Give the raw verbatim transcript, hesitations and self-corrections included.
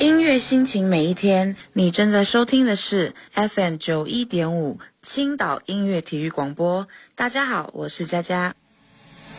音乐心情每一天，你正在收听的是 F M 九一点五青岛音乐体育广播。大家好，我是佳佳。